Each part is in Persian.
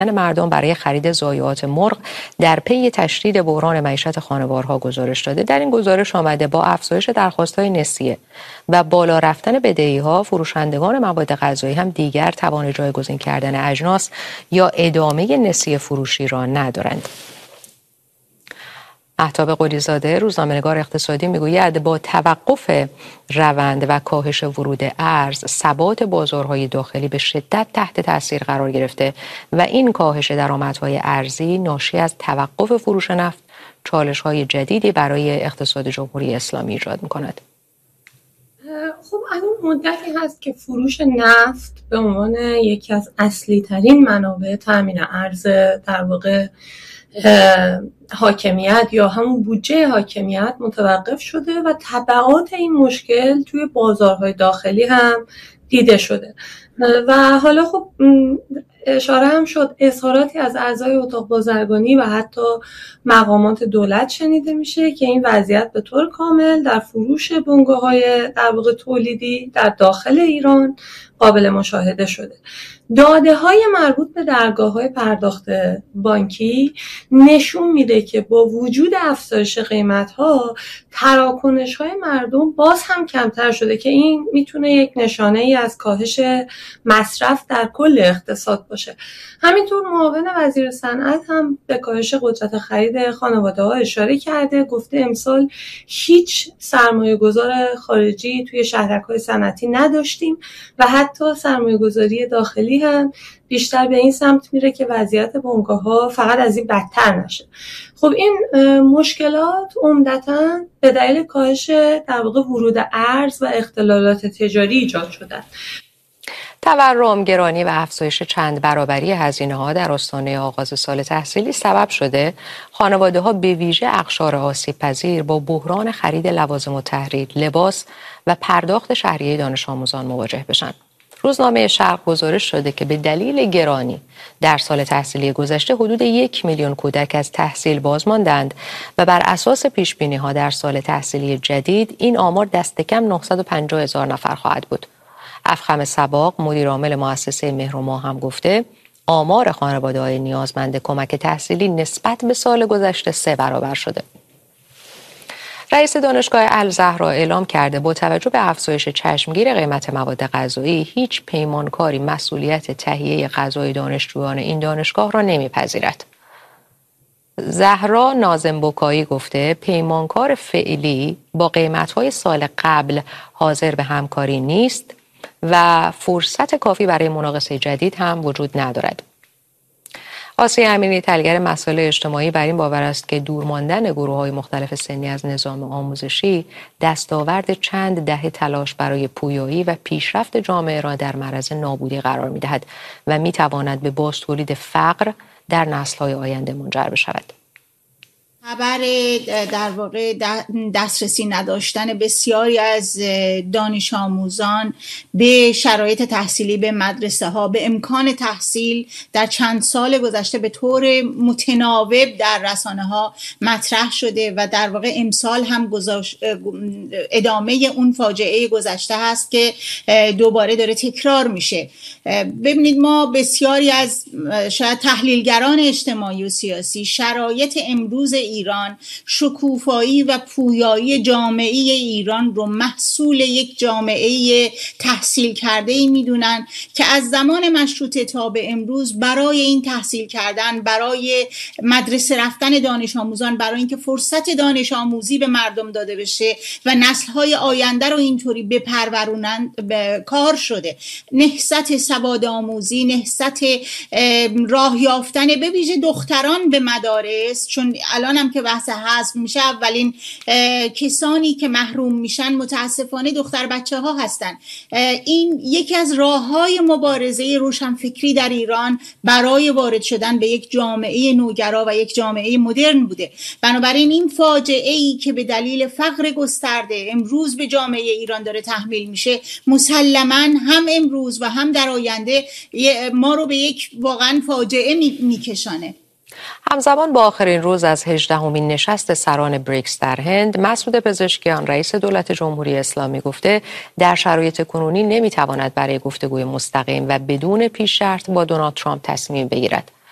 مردم برای خرید ضایعات مرغ در پی تشدید بحران معیشت خانوارها گزارش داده. در این گزارش آمده با افزایش درخواست‌های نسیه و بالا رفتن بدهی‌ها، فروشندگان مواد غذایی هم دیگر توان جایگزین کردن اجناس یا ادامه نسیه فروشی را ندارند. مهتاب قلی‌زاده، روزنامه‌نگار اقتصادی، میگوید با توقف روند و کاهش ورود ارز، ثبات بازارهای داخلی به شدت تحت تاثیر قرار گرفته و این کاهش درآمدهای ارزی ناشی از توقف فروش نفت چالش‌های جدیدی برای اقتصاد جمهوری اسلامی ایجاد می‌کند. خب الان مدتی هست که فروش نفت به عنوان یکی از اصلی ترین منابع تامین ارز در واقع حاکمیت یا همون بودجه حاکمیت متوقف شده و تبعات این مشکل توی بازارهای داخلی هم دیده شده و حالا خب اشاره هم شد اظهاراتی از اعضای اتاق بازرگانی و حتی مقامات دولت شنیده میشه که این وضعیت به طور کامل در فروش بنگاه‌های در واقع تولیدی در داخل ایران قابل مشاهده شده. داده‌های مربوط به درگاه‌های پرداخت بانکی نشون میده که با وجود افزایش قیمت‌ها تراکنش‌های مردم باز هم کمتر شده که این میتونه یک نشانه‌ای از کاهش مصرف در کل اقتصاد باشه. همینطور معاون وزیر صنعت هم به کاهش قدرت خرید خانواده‌ها اشاره کرده، گفته امسال هیچ سرمایه‌گذار خارجی توی شهرک‌های صنعتی نداشتیم و حتی سرمایه‌گذاری داخلی هم بیشتر به این سمت میره که وضعیت بنگاه‌ها فقط از این بدتر نشه. خب این مشکلات عمدتاً به دلیل کاهش در واقع ورود ارز و اختلالات تجاری ایجاد شده. تورم، گرانی و افزایش چند برابری هزینه‌ها در آستانه آغاز سال تحصیلی سبب شده خانواده‌ها به ویژه اقشار آسیب‌پذیر با بحران خرید لوازم التحریر، لباس و پرداخت شهریه دانش آموزان مواجه بشن. روزنامه شرق گزارش شده که به دلیل گرانی در سال تحصیلی گذشته حدود 1 میلیون کودک از تحصیل باز ماندند و بر اساس پیش‌بینی‌ها در سال تحصیلی جدید این آمار دست کم 950,000 نفر خواهد بود. افخم صباغ، مدیرعامل مؤسسه مهرماه، هم گفته آمار خانواده‌های نیازمند کمک تحصیلی نسبت به سال گذشته 3 برابر شده. رئیس دانشگاه الزهرا اعلام کرده با توجه به افزایش چشمگیر قیمت مواد غذایی هیچ پیمانکاری مسئولیت تهیه غذای دانشجویان این دانشگاه را نمیپذیرد. زهرا ناظم بکایی گفته پیمانکار فعلی با قیمت‌های سال قبل حاضر به همکاری نیست و فرصت کافی برای مناقصه جدید هم وجود ندارد. آسیه امینی، تحلیلگر مسائل اجتماعی، بر این باور است که دور ماندن گروه‌های مختلف سنی از نظام آموزشی دستاورد چند دهه تلاش برای پویایی و پیشرفت جامعه را در معرض نابودی قرار می‌دهد و می‌تواند به بازتولید فقر در نسل‌های آینده منجر بشود. خبر در واقع دسترسی نداشتن بسیاری از دانش آموزان به شرایط تحصیلی به مدرسه ها، به امکان تحصیل در چند سال گذشته به طور متناوب در رسانه ها مطرح شده و در واقع امسال هم ادامه اون فاجعه گذشته هست که دوباره داره تکرار میشه. ببینید ما بسیاری از شاید تحلیلگران اجتماعی و سیاسی شرایط امروز ایران، شکوفایی و پویایی جامعه ایران رو محصول یک جامعه تحصیل کرده ای میدونن که از زمان مشروطه تا به امروز برای این تحصیل کردن، برای مدرسه رفتن دانش آموزان، برای اینکه فرصت دانش آموزی به مردم داده بشه و نسل‌های آینده رو اینطوری بپرورونن به کار شده. نهضت سواد آموزی، نهضت راه یافتن به ویژه دختران به مدارس، چون الان هم که بحث حذف میشه اولین کسانی که محروم میشن متاسفانه دختر بچه ها هستن. این یکی از راههای مبارزه روشنفکری در ایران برای وارد شدن به یک جامعه نوگرا و یک جامعه مدرن بوده. بنابراین این فاجعه ای که به دلیل فقر گسترده امروز به جامعه ایران داره تحمیل میشه مسلماً هم امروز و هم در آینده ما رو به یک واقعا فاجعه میکشانه. همزمان با آخرین روز از 18مین نشست سران بریکس در هند، مسعود پزشکیان، رئیس دولت جمهوری اسلامی، گفته در شرایط کنونی نمیتواند برای گفتگوی مستقیم و بدون پیش شرط با دونالد ترامپ تصمیم بگیرد.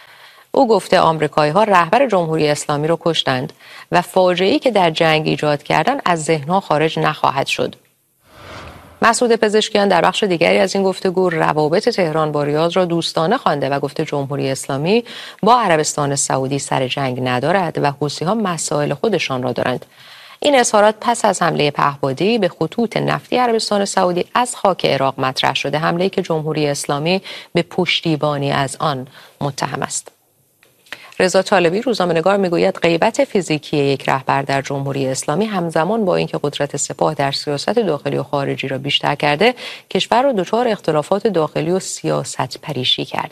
او گفته آمریکایی‌ها رهبر جمهوری اسلامی را کشتند و فاجعه‌ای که در جنگ ایجاد کردند از ذهن‌ها خارج نخواهد شد. مسعود پزشکیان در بخش دیگری از این گفتگو روابط تهران با ریاض را دوستانه خوانده و گفته جمهوری اسلامی با عربستان سعودی سر جنگ ندارد و حوثی‌ها مسائل خودشان را دارند. این اظهارات پس از حمله پهپادی به خطوط نفتی عربستان سعودی از خاک عراق مطرح شده، حمله‌ای که جمهوری اسلامی به پشتیبانی از آن متهم است. رضا طالبی روزنامه‌نگار میگوید غیبت فیزیکی یک رهبر در جمهوری اسلامی همزمان با اینکه قدرت سپاه در سیاست داخلی و خارجی را بیشتر کرده، کشور را دچار اختلافات داخلی و سیاست پریشی کرده.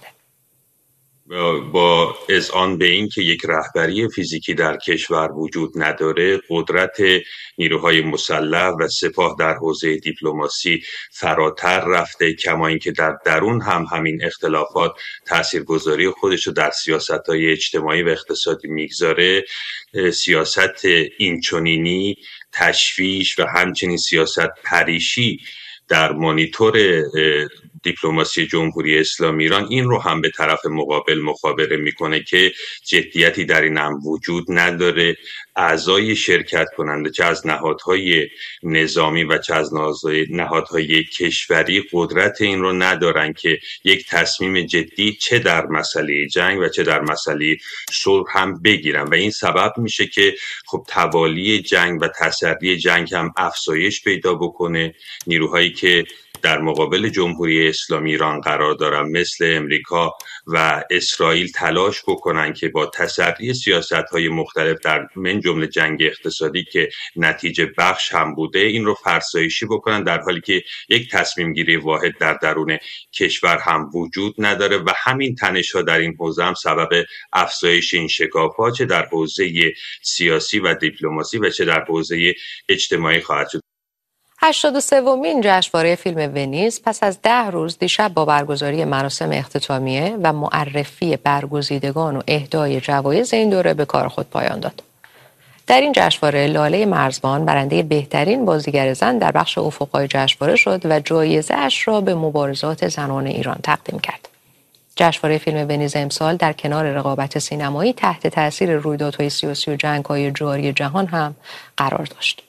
با اذعان به این که یک رهبری فیزیکی در کشور وجود نداره، قدرت نیروهای مسلح و سپاه در حوزه دیپلماسی فراتر رفته، کما اینکه در درون هم همین اختلافات تاثیرگذاری خودش رو در سیاست‌های اجتماعی و اقتصادی میگذاره. سیاست اینچنینی، تشویش و همچنین سیاست پریشی در مانیتور دیپلماسی جمهوری اسلامی ایران این رو هم به طرف مقابل مخابره میکنه که جدیتی در این هم وجود نداره. اعضای شرکت کننده چه از نهادهای نظامی و چه از نهادهای کشوری قدرت این رو ندارن که یک تصمیم جدی چه در مسئله جنگ و چه در مسئله صلح هم بگیرن و این سبب میشه که خب توالی جنگ و تسری جنگ هم افزایش پیدا بکنه. نیروهایی که در مقابل جمهوری اسلامی ایران قرار دارن مثل امریکا و اسرائیل تلاش بکنن که با تسری سیاست‌های مختلف در من جمله جنگ اقتصادی که نتیجه بخش هم بوده این رو فرسایشی بکنن، در حالی که یک تصمیم گیری واحد در درون کشور هم وجود نداره و همین تنش‌ها در این حوزه هم سبب افزایش این شکاف‌ها چه در حوزه سیاسی و دیپلماسی و چه در حوزه اجتماعی خواهد شد. 83مین جشنواره فیلم ونیز پس از 10 روز دیشب با برگزاری مراسم اختتامیه و معرفی برگزیدگان و اهدای جوایز این دوره به کار خود پایان داد. در این جشنواره لاله مرزبان برنده بهترین بازیگر زن در بخش افق‌های جشنواره شد و جایزه‌اش را به مبارزات زنان ایران تقدیم کرد. جشنواره فیلم ونیز امسال در کنار رقابت سینمایی تحت تاثیر رویدادهای سیاسی و جنگ‌های جاری جهان هم قرار داشت.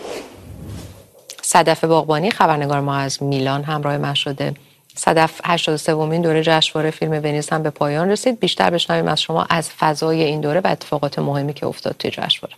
صدف باغبانی خبرنگار ما از میلان همراه ما شده. صدف، 83مین دوره جشنواره فیلم ونیز هم به پایان رسید. بیشتر بشنویم از شما از فضای این دوره و اتفاقات مهمی که افتاد توی جشنواره.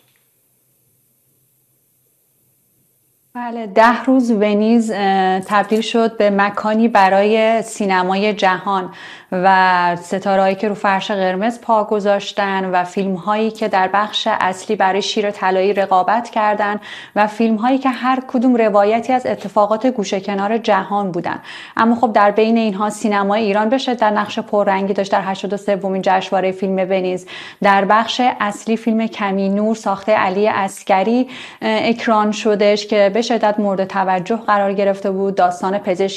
بله، 10 روز ونیز تبدیل شد به مکانی برای سینمای جهان و ستارهایی که رو فرش قرمز پا گذاشتن و فیلم هایی که در بخش اصلی برای شیر طلایی رقابت کردن و فیلم هایی که هر کدوم روایتی از اتفاقات گوشه کنار جهان بودن. اما خب در بین اینها سینمای ایران به شدت نقش پررنگی داشت. در 83مین جشنواره فیلم ونیز در بخش اصلی فیلم کمی نور ساخته علی عسگری اکران شدش که به شدت مورد توجه قرار گرفته بود. داستان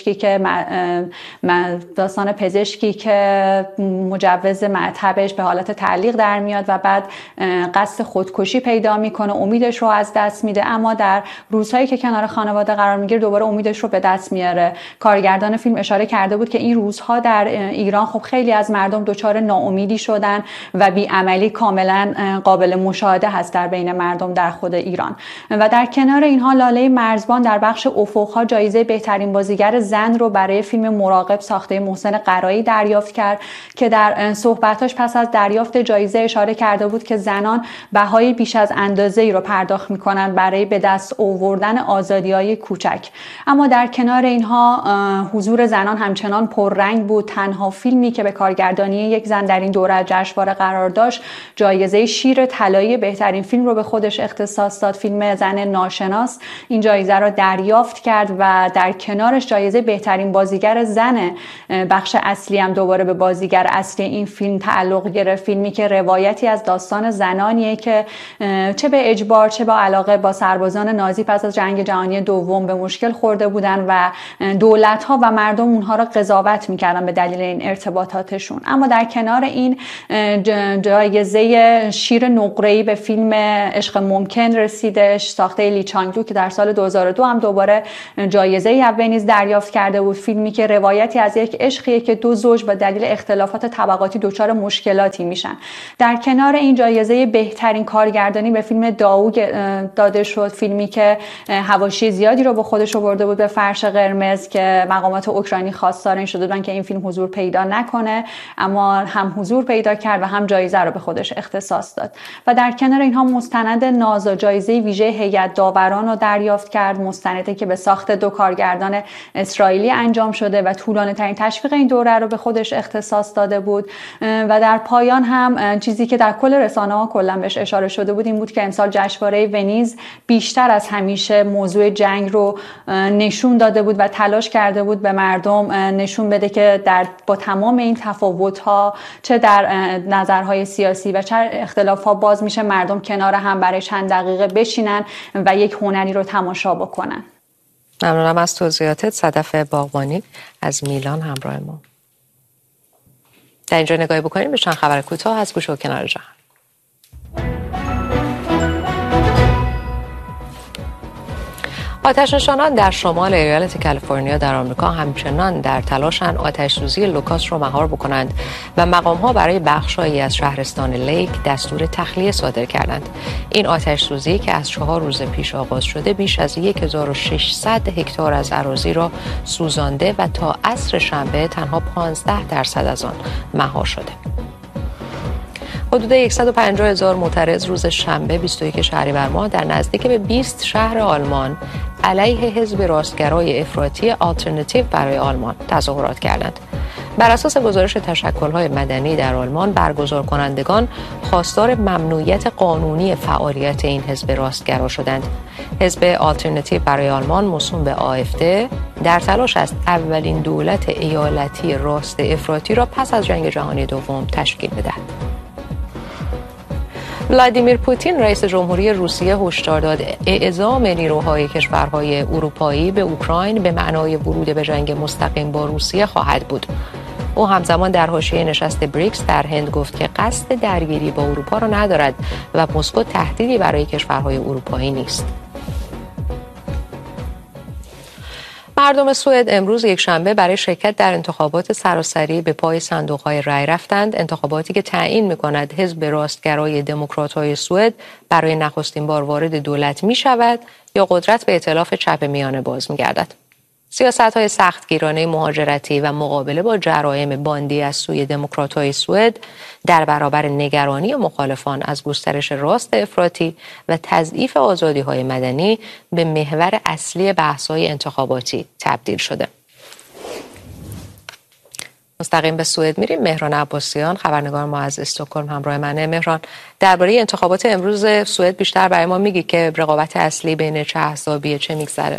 پزشکی که مجوز مطبش به حالت تعلیق در میاد و بعد قصد خودکشی پیدا میکنه، امیدش رو از دست میده، اما در روزهایی که کنار خانواده قرار میگیره دوباره امیدش رو به دست میاره. کارگردان فیلم اشاره کرده بود که این روزها در ایران خب خیلی از مردم دچار ناامیدی شدن و بی‌عملی کاملا قابل مشاهده هست در بین مردم در خود ایران. و در کنار اینها لاله مرزبان در بخش افق‌ها جایزه بهترین بازیگر زن رو برای فیلم مراقب ساخته محسن قرایی دریافت کرد که در صحبتاش پس از دریافت جایزه اشاره کرده بود که زنان بهای بیش از اندازه‌ای رو پرداخت می‌کنن برای به دست آوردن آزادی‌های کوچک. اما در کنار اینها حضور زنان همچنان پررنگ بود. تنها فیلمی که به کارگردانی یک زن در این دوره جشنواره قرار داشت جایزه شیر طلایی بهترین فیلم رو به خودش اختصاص داد. فیلم زن ناشناس این جایزه را دریافت کرد و در کنارش جایزه بهترین بازیگر زن بخش اصلی هم دوباره به بازیگر اصلی این فیلم تعلق گرفت. فیلمی که روایتی از داستان زنانیه که چه به اجبار چه با علاقه با سربازان نازی پس از جنگ جهانی دوم به مشکل خورده بودن و دولت‌ها و مردم اونها را قضاوت می‌کردن به دلیل این ارتباطاتشون. اما در کنار این جایزه شیر نقره‌ای به فیلم عشق ممکن رسیدش ساخته لی چانگ دو که در سال 2002 هم دوباره جایزه ونیز دریافت کرده بود. فیلمی که روایتی از یک عشقیه که دو زوج به دلیل اختلافات طبقاتی دچار مشکلاتی میشن. در کنار این جایزه بهترین کارگردانی به فیلم داوود داده شد، فیلمی که حواشی زیادی رو با خودش آورده بود به فرش قرمز که مقامات اوکراینی خواستار این شده بودن که این فیلم حضور پیدا نکنه، اما هم حضور پیدا کرد و هم جایزه رو به خودش اختصاص داد. و در کنار اینها مستند نازا جایزه ویژه هیئت داوران رو دریافت کرد، مستندی که به ساخت دو کارگردان اسرائیلی انجام شده و طولانی ترین تشویق این دوره رو به خودش اختصاص داده بود. و در پایان هم چیزی که در کل رسانه‌ها کلا بهش اشاره شده بود این بود که امسال جشنواره ونیز بیشتر از همیشه موضوع جنگ رو نشون داده بود و تلاش کرده بود به مردم نشون بده که با تمام این تفاوت‌ها چه در نظرهای سیاسی و چه اختلاف‌ها باز میشه مردم کنار هم برای چند دقیقه بشینن و یک هنری رو تماشا بکنن. ممنونم از توضیحاتت. صدف باغبانی از میلان همراه ما. در اینجا نگاهی بکنیم به چند خبر کوتاه از گوشه و کنار جهان. آتش‌نشانان در شمال ایالت کالیفرنیا در آمریکا همچنان در تلاشند آتش‌سوزی لوکاس رو مهار بکنند و مقام‌ها برای بخش‌هایی از شهرستان لیک دستور تخلیه صادر کردند. این آتش‌سوزی که از 4 روز پیش آغاز شده بیش از 1600 هکتار از اراضی را سوزانده و تا عصر شنبه تنها 15% از آن مهار شده. حدود 150,000 معترض روز شنبه 21 شهریور ماه در نزدیک به 20 شهر آلمان علیه حزب راستگرای افراطی آلترناتیو برای آلمان تظاهرات کردند. بر اساس گزارش تشکل‌های مدنی در آلمان، برگزار کنندگان خواستار ممنوعیت قانونی فعالیت این حزب راستگرا شدند. حزب آلترناتیو برای آلمان موسوم به AfD در تلاش است اولین دولت ایالتی راست افراطی را پس از جنگ جهانی دوم تشکیل بدهد. ولادیمیر پوتین رئیس جمهوری روسیه هشدار داد اعزام نیروهای کشورهای اروپایی به اوکراین به معنای ورود به جنگ مستقیم با روسیه خواهد بود. او همزمان در حاشیه نشست بریکس در هند گفت که قصد درگیری با اروپا را ندارد و مسکو تهدیدی برای کشورهای اروپایی نیست. مردم سوئد امروز یکشنبه برای شرکت در انتخابات سراسری به پای صندوق‌های رای رفتند، انتخاباتی که تعیین می‌کند حزب راستگرای دموکرات‌های سوئد برای نخستین بار وارد دولت می‌شود یا قدرت به ائتلاف چپ میانه باز می‌گردد. سیاست‌های سختگیرانه مهاجرتی و مقابله با جرایم باندی از سوی دموکرات‌های سوئد در برابر نگرانی مخالفان از گسترش راست افراطی و تضعیف آزادی‌های مدنی به محور اصلی بحث‌های انتخاباتی تبدیل شده. مستقیم به سوئد میریم. مهران عباسیان خبرنگار ما از استکهلم همراه منه. مهران، درباره انتخابات امروز سوئد بیشتر برای ما میگی که رقابت اصلی بین چه احزابیه، چه میگذره؟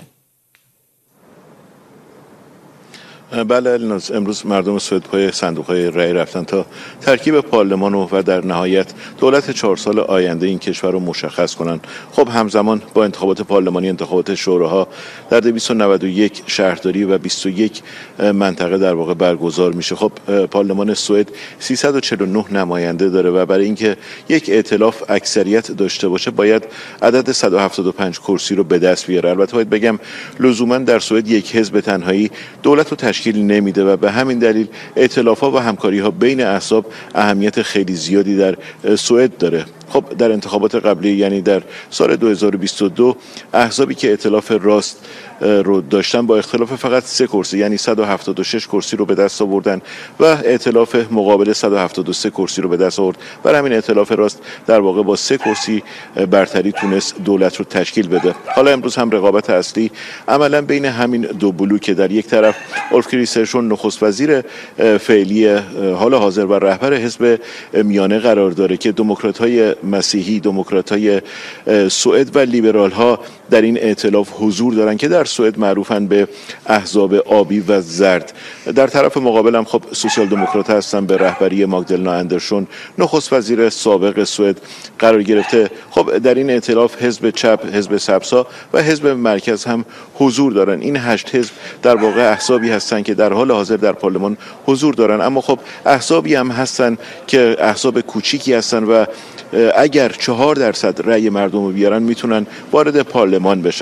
بله الناز، امروز مردم سوئد پای صندوق‌های رای رفتن تا ترکیب پارلمان و در نهایت دولت 4 سال آینده این کشور رو مشخص کنن. خب همزمان با انتخابات پارلمانی انتخابات شوراها در 291 شهرداری و 21 منطقه در واقع برگزار میشه. خب پارلمان سوئد 349 نماینده داره و برای اینکه یک ائتلاف اکثریت داشته باشه باید عدد 175 کرسی رو به دست بیاره. البته باید بگم لزوما در سوئد یک حزب تنهایی دولت رو تشکیل نمیده و به همین دلیل ائتلاف‌ها و همکاری‌ها بین احزاب اهمیت خیلی زیادی در سوئد داره. خب در انتخابات قبلی یعنی در سال 2022 احزابی که ائتلاف راست رو داشتن با اختلاف فقط 3 کرسی یعنی 176 کرسی رو به دست آوردن و ائتلاف مقابل 173 کرسی رو به دست آورد. برای همین ائتلاف راست در واقع با 3 کرسی برتری تونست دولت رو تشکیل بده. حالا امروز هم رقابت اصلی عملا بین همین دو بلوک، در یک طرف اولف کریسترسون نخست وزیر فعلی حال حاضر و رهبر حزب میانه قرار داره که دموکرات‌های مسیحی، دموکرات‌های سوئد و لیبرال‌ها در این ائتلاف حضور دارن که در سوئد معروفن به احزاب آبی و زرد. در طرف مقابل هم خب سوسیال دموکرات هستن به رهبری ماگدالنا اندرسون، نخست وزیر سابق سوئد قرار گرفته. خب در این ائتلاف حزب چپ، حزب سبزها و حزب مرکز هم حضور دارن. این 8 حزب در واقع احزابی هستن که در حال حاضر در پارلمان حضور دارن، اما خب احزابی هم هستن که احزاب کوچیکی هستن و اگر 4% رأی مردم رو بیارن میتونن وارد پارلمان بشن.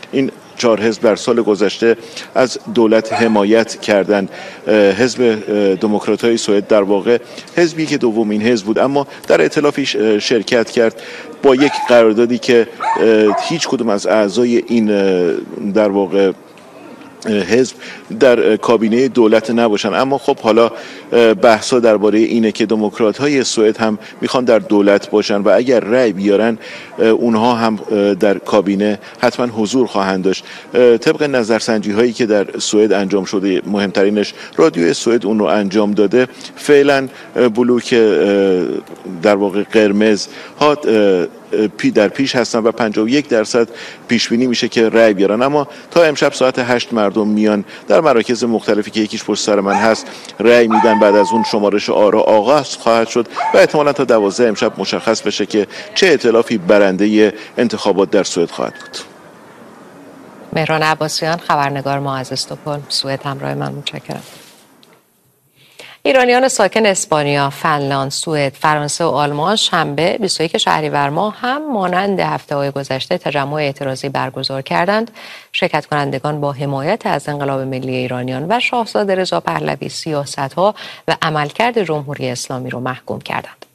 این 4 حزب در سال گذشته از دولت حمایت کردند. حزب دموکرات‌های سوئد در واقع حزبی که دومین حزب بود، اما در ائتلافی شرکت کرد با یک قراردادی که هیچ کدوم از اعضای این در واقع حزب در کابینه دولت نباشن. اما خب حالا بحثا درباره اینه که دموکرات‌های سوئد هم میخوان در دولت باشن و اگر رأی بیارن اونها هم در کابینه حتما حضور خواهند داشت. طبق نظرسنجی هایی که در سوئد انجام شده، مهمترینش رادیو سوئد اون رو انجام داده، فعلا بلوک در واقع قرمز ها در پیش هستن و 51% پیش بینی میشه که رأی بیارن. اما تا امشب ساعت 8 مردم میان در مراکز مختلفی که یکیش پشت سر من هست رأی میدن. بعد از اون شمارش آرا آغاز خواهد شد و احتمالاً تا 12 امشب مشخص بشه که چه ائتلافی برنده انتخابات در سوئد خواهد بود. مهران عباسیان، خبرنگار ما از استکهلم، سوئد، همراه من. متشکرم. ایرانیان ساکن اسپانیا، فنلاند، سوئد، فرانسه و آلمان شنبه 21 شهریور ماه هم مانند هفته‌های گذشته تجمع اعتراضی برگزار کردند. شرکت کنندگان با حمایت از انقلاب ملی ایرانیان و شاهزاده رضا پهلوی سیاست‌ها و عملکرد جمهوری اسلامی را محکوم کردند.